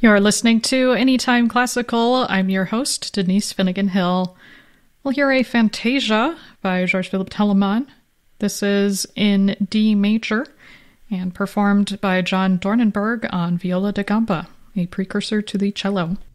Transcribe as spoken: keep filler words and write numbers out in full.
You're listening to Anytime Classical. I'm your host, Denise Finnegan Hill. We'll hear a Fantasia by Georges Philippe Telemann. This is in D major and performed by John Dornenberg on viola da gamba, a precursor to the cello.